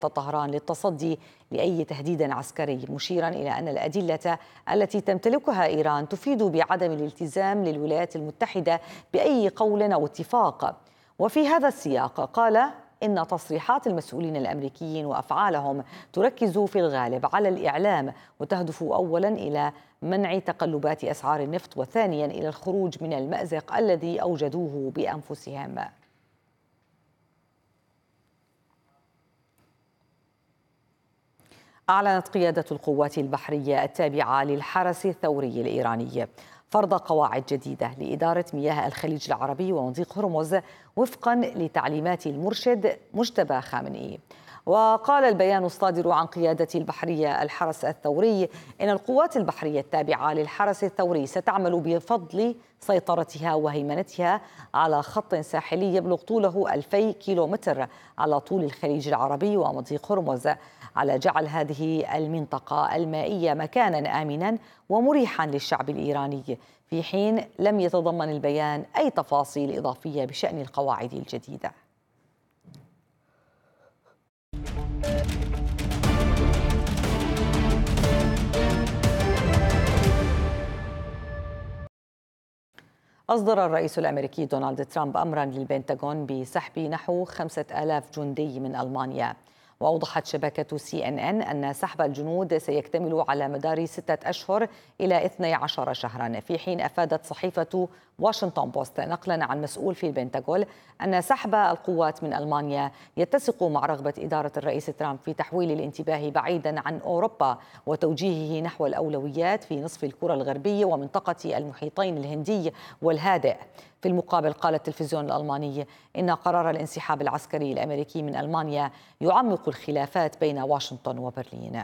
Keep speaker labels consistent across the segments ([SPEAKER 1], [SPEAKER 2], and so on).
[SPEAKER 1] طهران للتصدي لأي تهديد عسكري، مشيرا إلى أن الأدلة التي تمتلكها إيران تفيد بعدم الالتزام للولايات المتحدة بأي قول أو اتفاق. وفي هذا السياق قال إن تصريحات المسؤولين الأمريكيين وأفعالهم تركز في الغالب على الإعلام وتهدف أولا إلى منع تقلبات أسعار النفط، وثانيا إلى الخروج من المأزق الذي أوجدوه بأنفسهم. أعلنت قيادة القوات البحرية التابعة للحرس الثوري الإيراني فرض قواعد جديدة لإدارة مياه الخليج العربي ومضيق هرمز وفقا لتعليمات المرشد مجتبى خامنئي. وقال البيان الصادر عن قيادة البحرية الحرس الثوري إن القوات البحرية التابعة للحرس الثوري ستعمل بفضل سيطرتها وهيمنتها على خط ساحلي يبلغ طوله 2000 كيلومتر على طول الخليج العربي ومضيق هرمز على جعل هذه المنطقة المائية مكانا آمنا ومريحا للشعب الإيراني، في حين لم يتضمن البيان أي تفاصيل إضافية بشأن القواعد الجديدة. أصدر الرئيس الأمريكي دونالد ترامب أمرا للبنتاغون بسحب نحو 5000 جندي من ألمانيا. وأوضحت شبكة CNN أن سحب الجنود سيكتمل على مدار 6 أشهر إلى 12 شهرا، في حين أفادت صحيفة واشنطن بوست نقلا عن مسؤول في البنتاغون أن سحب القوات من ألمانيا يتسق مع رغبة إدارة الرئيس ترامب في تحويل الانتباه بعيدا عن أوروبا وتوجيهه نحو الأولويات في نصف الكرة الغربية ومنطقة المحيطين الهندي والهادئ. في المقابل قال التلفزيون الألماني إن قرار الانسحاب العسكري الأمريكي من ألمانيا يعمق الخلافات بين واشنطن وبرلين.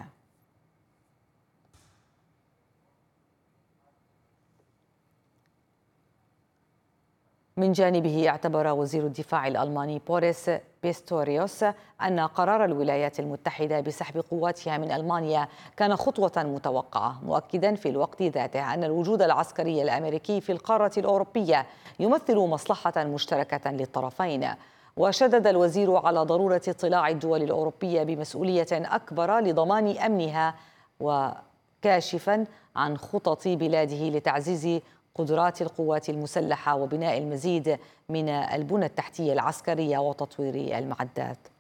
[SPEAKER 1] من جانبه اعتبر وزير الدفاع الألماني بوريس بيستوريوس أن قرار الولايات المتحدة بسحب قواتها من ألمانيا كان خطوة متوقعة، مؤكدا في الوقت ذاته أن الوجود العسكري الأمريكي في القارة الأوروبية يمثل مصلحة مشتركة للطرفين. وشدد الوزير على ضرورة اطلاع الدول الأوروبية بمسؤولية أكبر لضمان أمنها، وكاشفا عن خطط بلاده لتعزيز قدرات القوات المسلحة وبناء المزيد من البنى التحتية العسكرية وتطوير المعدات.